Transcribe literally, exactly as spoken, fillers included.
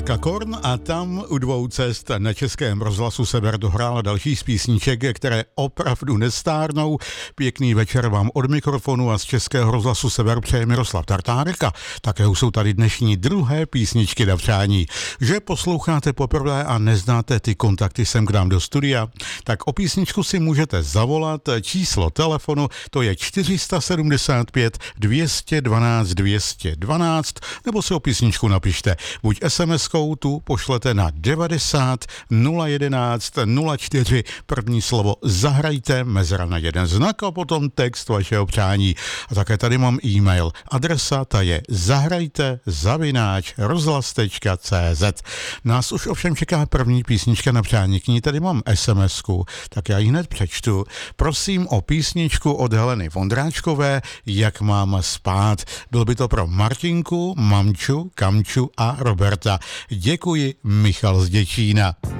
Terka Korn a tam u dvou cest na Českém rozhlasu Sever dohrála další z písniček, které opravdu nestárnou. Pěkný večer vám od mikrofonu a z Českého rozhlasu Sever přeje Miroslav Tartárek a také jsou tady dnešní druhé písničky na přání. Že posloucháte poprvé a neznáte ty kontakty sem k nám do studia, tak o písničku si můžete zavolat. Číslo telefonu to je čtyři sedm pět dvě jedna dva dvě jedna dva nebo si o písničku napište buď SMSkou, tu pošlete na devadesát nula jedenáct nula čtyři, první slovo zahrajte, mezera na jeden znak a potom text vašeho přání. A také tady mám e-mail. Adresa ta je zahrajte zavináč rozhlas tečka cé zet. Nás už ovšem čeká první písnička na přání. K ní tady mám SMSku, tak já ji hned přečtu. Prosím o písničku od Heleny Vondráčkové, Jak mám spát. Byl by to pro Martinku, Mamču, Kamču a Roberta. Děkuji, Michal z Děčína.